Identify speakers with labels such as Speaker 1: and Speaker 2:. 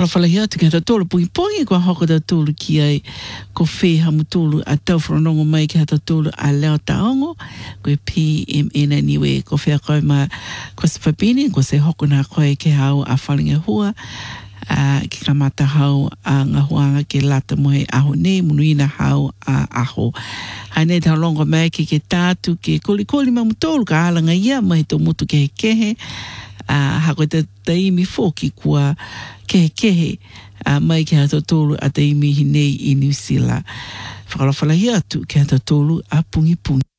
Speaker 1: whakalawhalahia tu ki hata tōlu pungi pungi kua hoko ta tōlu ki ai ko whēha mu tōlu a tau whanongo mai ki hata tōlu a leo taongo koe PMN niwe ko whea koe ma ko se whapini ko se hoko nā koe ke hau a whalinga hua ki ka mata hau a ngā huanga ke lata mohe aho ne munuina hau a aho. Hainei tau longa mai ki ke tātu ke koli ma mu tōlu ka alanga ia mai tō mutu ke kehe hako te taimi fōki kua kehe mai ki hata tōlu a taimi hinei I New Zealand. Whakalawhalahia atu ki hata tōlu a pungi pungi.